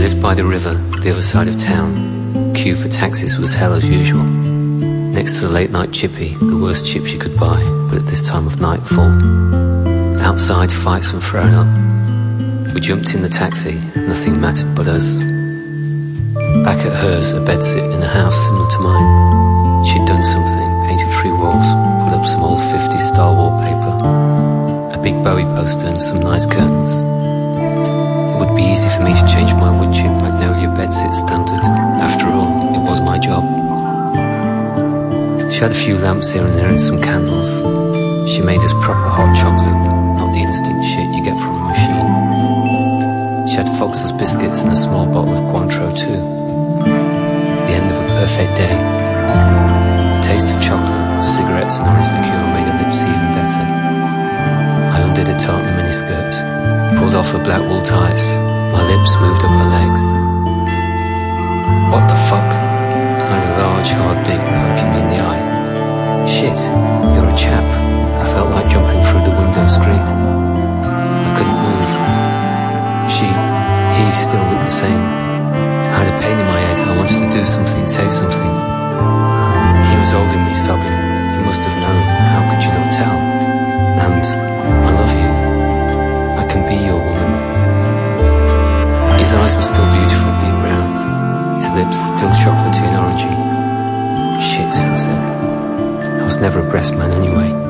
lived by the river, the other side of town. Queue for taxis was hell as usual. Next to the late night chippy, the worst chip she could buy, but at this time of night full. Outside, fights were thrown up. We jumped in the taxi, nothing mattered but us. Back at hers, a bedsit in a house similar to mine. She'd done something, painted 3 walls, put up some old 50s style wallpaper, a big Bowie poster and some nice curtains. It would be easy for me to change my wood chip magnolia bedsit standard. After all, it was my job. She had a few lamps here and there and some candles. She made us proper hot chocolate, not the instant shit you get from a machine. She had Fox's biscuits and a small bottle of Cointreau too. The end of a perfect day. The taste of chocolate, cigarettes and orange liqueur made her lips even better. I undid a tartan miniskirt, pulled off her black wool tights. My lips moved up her legs. What the fuck? I had a large hard dick poking me in the eye. Shit, you're a chap. I felt like jumping through the window screaming. I couldn't move. He still looked the same. I had a pain in my head. I wanted to do something, say something. He was holding me, sobbing. He must have known. How could you not tell? And I love you. I can be your woman. His eyes were still beautiful, deep brown. His lips still chocolatey and orangey. Shit, I said. I was never a breast man anyway.